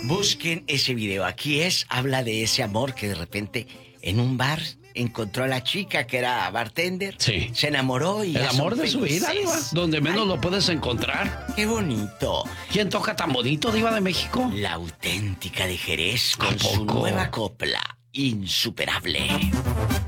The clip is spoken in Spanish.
Busquen ese video. Habla de ese amor que de repente en un bar encontró a la chica que era bartender. Sí. Se enamoró y... El amor de su vida, Diva. Donde menos lo puedes encontrar. ¡Qué bonito! ¿Quién toca tan bonito, Diva de México? La Auténtica de Jerez con ¿A su poco? nueva copla, Insuperable.